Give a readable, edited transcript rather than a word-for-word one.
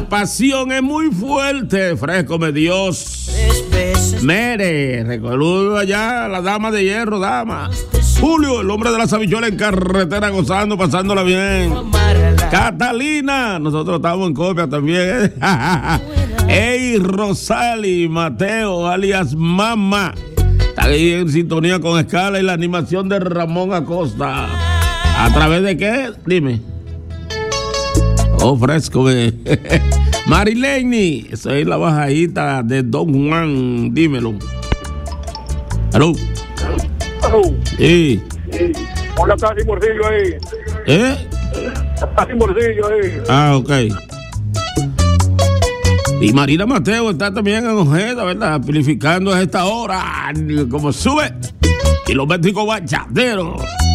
pasión es muy fuerte. Frescome Dios. Mere, recuerdo allá la dama de hierro, dama. Julio, el hombre de las habichuelas en carretera, gozando, pasándola bien. Catalina, nosotros estamos en copia también. Ey, Rosali, Mateo, alias Mama. Está ahí en sintonía con Escala y la animación de Ramón Acosta. ¿A través de qué? Dime. Oh, fresco. Marileni, esa es la bajadita de Don Juan. Dímelo. ¿Aló? ¿Aló? Sí. Hola, casi morcillo ahí. Casi morcillo ahí. Ah, ok. Y Marina Mateo está también en Ojeda, ¿verdad? Purificando a esta hora. Como sube. Kilométrico bachatero.